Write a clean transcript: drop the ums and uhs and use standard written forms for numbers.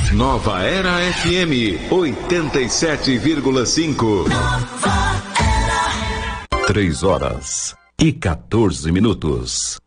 Nova Era FM 87,5. 3 horas e 14 minutos.